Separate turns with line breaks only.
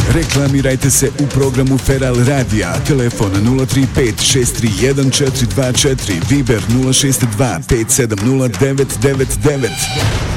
Reklamirajte se u programu Feral Radija. Telefon 035 631 424, Viber 062 570 999.